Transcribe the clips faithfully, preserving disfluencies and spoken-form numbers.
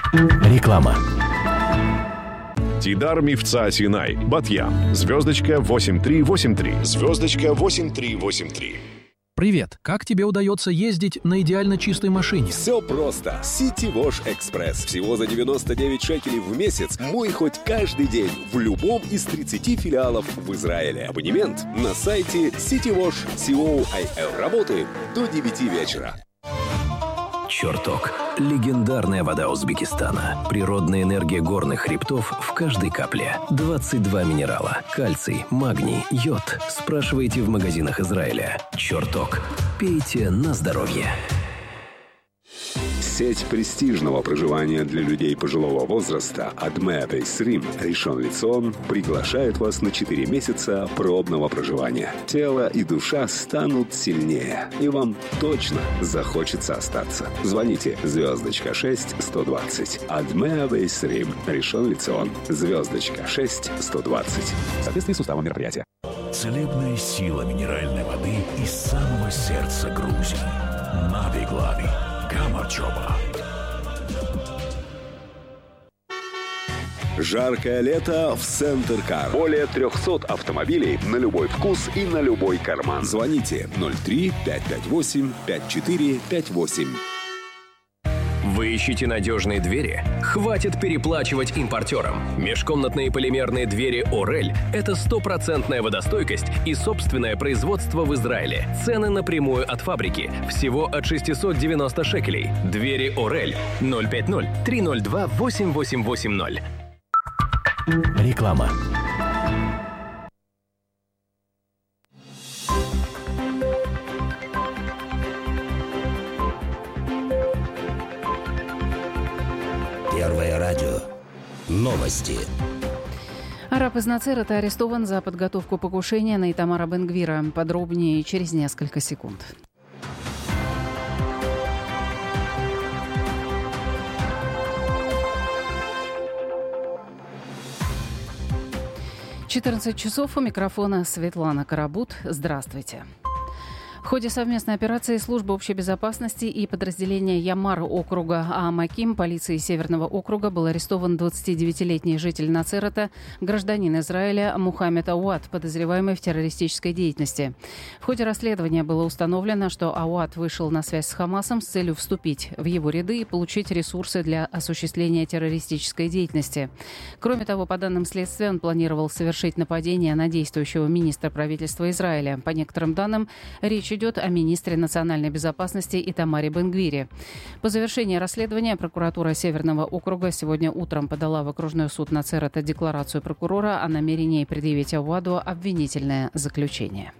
Реклама. Тидар Мифца Синай, Батьям, звездочка восемь три восемь три, звездочка восемь три восемь три. Привет! Как тебе удается ездить на идеально чистой машине? Все просто. Ситивош Экспресс. Всего за девяносто девять шекелей в месяц. Мой хоть каждый день в любом из тридцати филиалов в Израиле. Абонемент на сайте ситивош точка ком. Работает до девяти вечера. Чертог. Легендарная вода Узбекистана. Природная энергия горных хребтов в каждой капле. двадцать два минерала. Кальций, магний, йод. Спрашивайте в магазинах Израиля. Чертог. Пейте на здоровье. Сеть престижного проживания для людей пожилого возраста Адме Бейсрим Ришон Лецион приглашает вас на четыре месяца пробного проживания. Тело и душа станут сильнее, и вам точно захочется остаться. Звоните звездочка шесть сто двадцать. Адме Бейсрим Ришон Лецион. Звездочка шесть сто двадцать. В соответствии с уставом мероприятия. Целебная сила минеральной воды из самого сердца Грузии. Нави Глави. Камарчоба. Жаркое лето в Центр Кар. Более трехсот автомобилей на любой вкус и на любой карман. Звоните ноль три пять пять восемь пять четыре пять восемь. Вы ищете надежные двери? Хватит переплачивать импортерам. Межкомнатные полимерные двери «Орель» — это стопроцентная водостойкость и собственное производство в Израиле. Цены напрямую от фабрики. Всего от шестисот девяноста шекелей. Двери «Орель» ноль пять ноль три ноль два восемь восемь восемь ноль. Реклама. Первое радио. Новости. Араб из Нацерета арестован за подготовку покушения на Итамара Бен-Гвира. Подробнее через несколько секунд. четырнадцать часов, у микрофона Светлана Карабут. Здравствуйте. В ходе совместной операции службы общей безопасности и подразделения Ямар округа Аамаким полиции Северного округа был арестован двадцатидевятилетний житель Нацерета, гражданин Израиля Мухаммед Ауад, подозреваемый в террористической деятельности. В ходе расследования было установлено, что Ауад вышел на связь с Хамасом с целью вступить в его ряды и получить ресурсы для осуществления террористической деятельности. Кроме того, по данным следствия, он планировал совершить нападение на действующего министра правительства Израиля. По некоторым данным, речь идет о министре национальной безопасности Итамаре Бен-Гвире. По завершении расследования прокуратура Северного округа сегодня утром подала в окружной суд Нацерета декларацию прокурора о намерении предъявить Ауаду обвинительное заключение.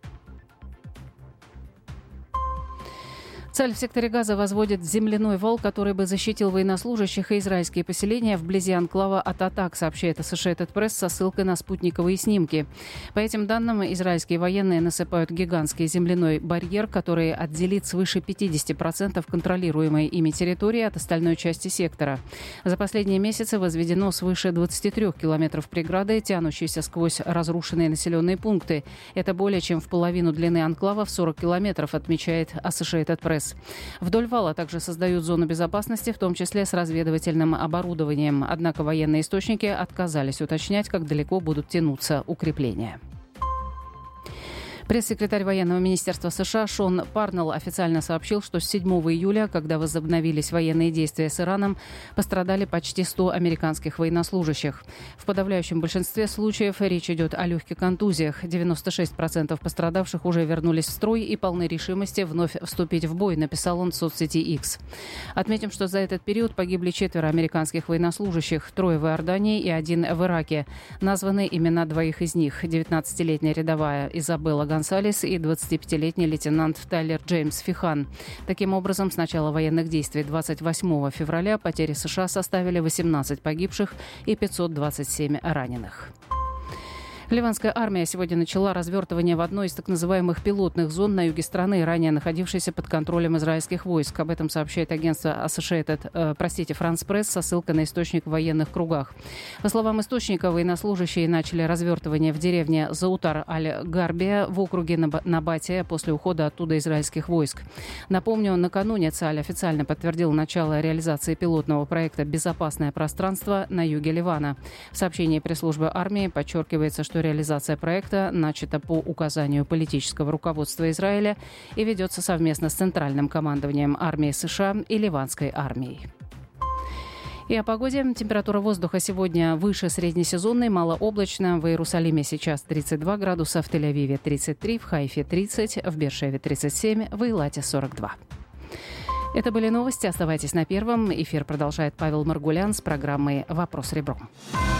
Цаль в секторе Газа возводит земляной вал, который бы защитил военнослужащих и израильские поселения вблизи анклава от атак, сообщает Associated Press со ссылкой на спутниковые снимки. По этим данным, израильские военные насыпают гигантский земляной барьер, который отделит свыше пятьдесят процентов контролируемой ими территории от остальной части сектора. За последние месяцы возведено свыше двадцати трёх километров преграды, тянущейся сквозь разрушенные населенные пункты. Это более чем в половину длины анклава в сорок километров, отмечает Associated Press. Вдоль вала также создают зону безопасности, в том числе с разведывательным оборудованием. Однако военные источники отказались уточнять, как далеко будут тянуться укрепления. Пресс-секретарь военного министерства США Шон Парнелл официально сообщил, что с седьмого июля, когда возобновились военные действия с Ираном, пострадали почти сто американских военнослужащих. В подавляющем большинстве случаев речь идет о легких контузиях. девяносто шесть процентов пострадавших уже вернулись в строй и полны решимости вновь вступить в бой, написал он в соцсети X. Отметим, что за этот период погибли четверо американских военнослужащих, трое в Иордании и один в Ираке. Названы имена двоих из них: девятнадцатилетняя рядовая Изабелла Гонсалес и двадцатипятилетний лейтенант Тайлер Джеймс Фихан. Таким образом, с начала военных действий двадцать восьмого февраля потери США составили восемнадцать погибших и пятьсот двадцать семь раненых. Ливанская армия сегодня начала развертывание в одной из так называемых пилотных зон на юге страны, ранее находившейся под контролем израильских войск. Об этом сообщает агентство Associated, э, простите, France Press со ссылкой на источник в военных кругах. По словам источника, военнослужащие начали развертывание в деревне Заутар-аль-Гарбия в округе Набатия после ухода оттуда израильских войск. Напомню, накануне Цааль официально подтвердил начало реализации пилотного проекта «Безопасное пространство» на юге Ливана. В сообщении пресс-службы армии подчеркивается, что реализация проекта начата по указанию политического руководства Израиля и ведется совместно с Центральным командованием армии США и Ливанской армией. И о погоде. Температура воздуха сегодня выше среднесезонной, малооблачно. В Иерусалиме сейчас тридцать два градуса, в Тель-Авиве тридцать три, в Хайфе тридцать, в Беer-Шеве тридцать семь, в Эйлате сорок два. Это были новости. Оставайтесь на Первом. Эфир продолжает Павел Маргулян с программой «Вопрос ребром».